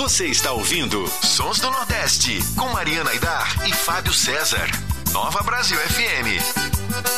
Você está ouvindo Sons do Nordeste, com Mariana Aidar e Fábio César. Nova Brasil FM.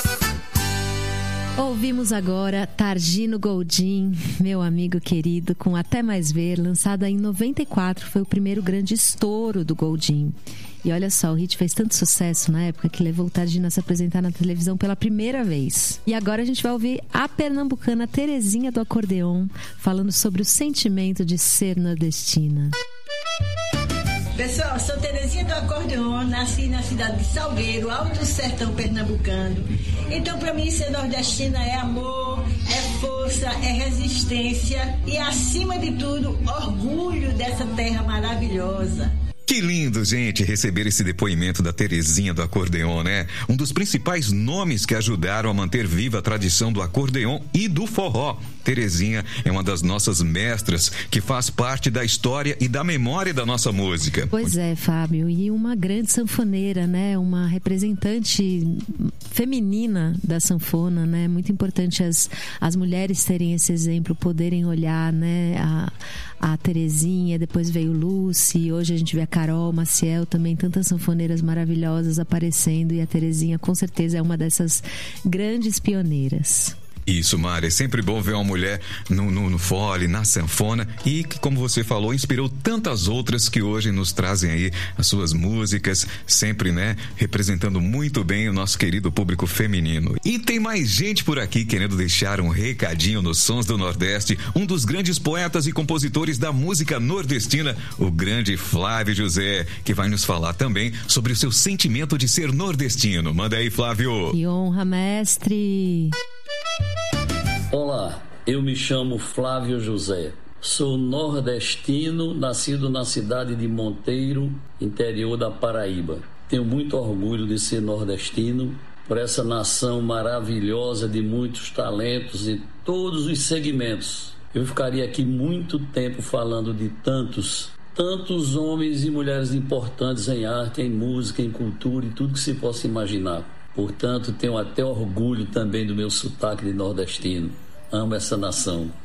Ouvimos agora Targino Goldin, meu amigo querido, com Até Mais Ver, lançada em 94, foi o primeiro grande estouro do Goldin. E olha só, o hit fez tanto sucesso na época que levou o Targino a se apresentar na televisão pela primeira vez. E agora a gente vai ouvir a pernambucana Terezinha do Acordeon, falando sobre o sentimento de ser nordestina. Pessoal, sou Terezinha do Acordeon, nasci na cidade de Salgueiro, Alto Sertão Pernambucano. Então, para mim, ser nordestina é amor, é força, é resistência e, acima de tudo, orgulho dessa terra maravilhosa. Que lindo, gente, receber esse depoimento da Terezinha do Acordeon, né? Um dos principais nomes que ajudaram a manter viva a tradição do acordeon e do forró. Terezinha é uma das nossas mestras, que faz parte da história e da memória da nossa música. Pois é, Fábio, e uma grande sanfoneira, né? Uma representante feminina da sanfona, né? Muito importante as mulheres terem esse exemplo, poderem olhar, né? A Terezinha, depois veio Lucy, hoje a gente vê a Carol, Maciel também, tantas sanfoneiras maravilhosas aparecendo, e a Terezinha com certeza é uma dessas grandes pioneiras. Isso, Mari, é sempre bom ver uma mulher no fole, na sanfona, e que, como você falou, inspirou tantas outras que hoje nos trazem aí as suas músicas, sempre, né, representando muito bem o nosso querido público feminino. E tem mais gente por aqui querendo deixar um recadinho nos Sons do Nordeste, um dos grandes poetas e compositores da música nordestina, o grande Flávio José, que vai nos falar também sobre o seu sentimento de ser nordestino. Manda aí, Flávio. Que honra, mestre! Olá, eu me chamo Flávio José. Sou nordestino, nascido na cidade de Monteiro, interior da Paraíba. Tenho muito orgulho de ser nordestino, por essa nação maravilhosa de muitos talentos em todos os segmentos. Eu ficaria aqui muito tempo falando de tantos homens e mulheres importantes em arte, em música, em cultura e tudo que se possa imaginar. Portanto, tenho até orgulho também do meu sotaque de nordestino. Amo essa nação.